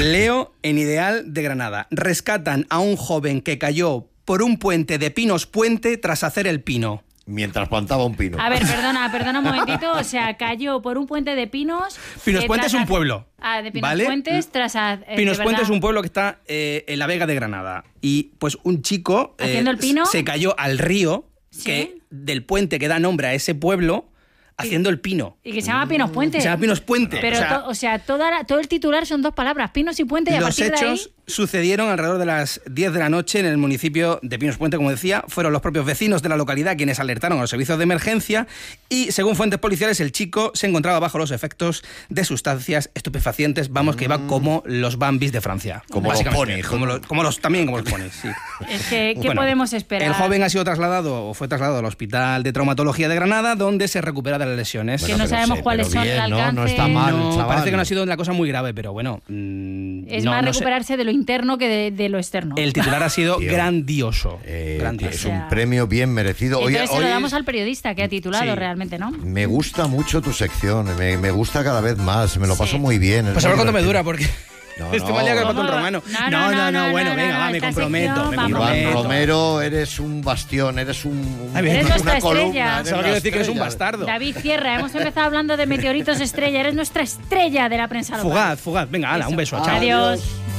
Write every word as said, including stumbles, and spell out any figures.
Leo en Ideal de Granada. Rescatan a un joven que cayó por un puente de Pinos Puente tras hacer el pino. Mientras plantaba un pino. A ver, perdona, perdona un momentito. O sea, cayó por un puente de pinos. Pinos eh, Puente es un pueblo. Ah, de Pinos ¿vale? Puentes tras... Eh, Pinos Puente es un verdad. pueblo que está eh, en la Vega de Granada. Y pues un chico eh, ¿Haciendo el pino? se cayó al río ¿Sí? que, del puente que da nombre a ese pueblo haciendo el pino. Y que se llama Pinos Puente. Se llama Pinos Puente. Pero, o sea, to- o sea toda la- todo el titular son dos palabras, Pinos y Puente, y a los partir de ahí... hechos sucedieron alrededor de las diez de la noche en el municipio de Pinos Puente, como decía. Fueron los propios vecinos de la localidad quienes alertaron a los servicios de emergencia y, según fuentes policiales, el chico se encontraba bajo los efectos de sustancias estupefacientes, vamos, que iba como los Bambis de Francia. Como los básicamente. ponis. Como los, como los, también como los ponis, sí. Es que, ¿qué Bueno, podemos esperar? El joven ha sido trasladado, o fue trasladado al Hospital de Traumatología de Granada, donde se recupera de las lesiones. Que no pero sabemos sí, cuáles pero son bien, el ¿no? alcance. No está mal. No, chaval. parece que no ha sido una cosa muy grave, pero bueno. Mmm, Es no, más no sé. recuperarse de lo interno que de, de lo externo. El titular ha sido Tío. grandioso. Eh, grandioso. es O sea, un premio bien merecido. Oye, Entonces se lo hoy damos al periodista que ha titulado Sí. realmente, ¿no? me gusta mucho tu sección. Me, me gusta cada vez más. Me lo Sí. paso muy bien. es Pues a muy ver cuánto me divertido. dura, porque No, este no. me ha liado que ¿Cómo? un romano. No, No, no, no, no, bueno, no, venga, no, va, me esta comprometo, sección, me vamos. Iván comprometo. Romero, eres un bastión, eres un, un- Ay, bien. Eres una nuestra columna, estrella. eres Solo la quiero decir que eres un estrella. bastardo. David Sierra, hemos empezado hablando de meteoritos estrella, eres nuestra estrella de la prensa local. Fugaz, fugaz. Venga, hala, un Eso. beso, chao. Adiós.